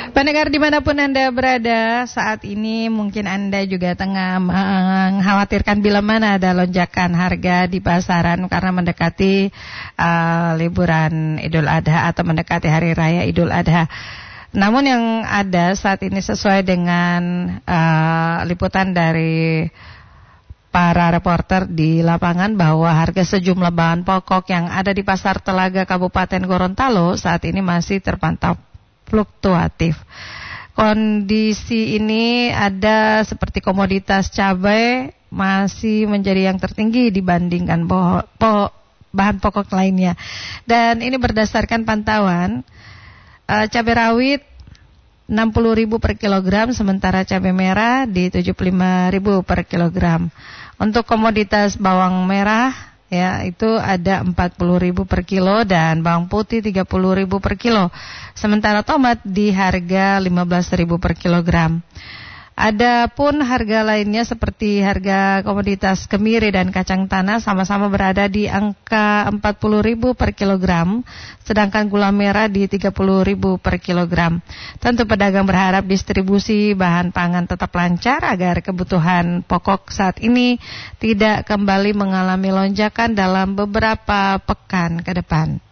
Pendengar dimanapun Anda berada saat ini, mungkin Anda juga tengah mengkhawatirkan bila mana ada lonjakan harga di pasaran karena mendekati liburan Idul Adha atau mendekati Hari Raya Idul Adha. Namun yang ada saat ini sesuai dengan liputan dari para reporter di lapangan bahwa harga sejumlah bahan pokok yang ada di Pasar Telaga Kabupaten Gorontalo saat ini masih terpantau fluktuatif. Kondisi ini ada seperti komoditas cabai masih menjadi yang tertinggi dibandingkan bahan pokok lainnya. Dan ini berdasarkan pantauan cabai rawit 60.000 per kilogram, sementara cabai merah di 75.000 per kilogram. Untuk komoditas bawang merah ya itu ada 40.000 per kilo dan bawang putih 30.000 per kilo. Sementara tomat di harga 15.000 per kilogram. Adapun harga lainnya seperti harga komoditas kemiri dan kacang tanah sama-sama berada di angka 40.000 per kilogram, sedangkan gula merah di 30.000 per kilogram. Tentu pedagang berharap distribusi bahan pangan tetap lancar agar kebutuhan pokok saat ini tidak kembali mengalami lonjakan dalam beberapa pekan ke depan.